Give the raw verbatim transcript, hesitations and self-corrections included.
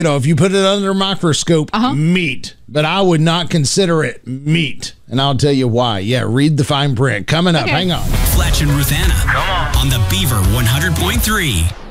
You know, if you put it under a microscope, Uh-huh. meat. But I would not consider it meat. And I'll tell you why. Yeah, read the fine print. Coming up. Okay. Hang on. Fletch and Ruthanna. Come on. On the Beaver one hundred point three.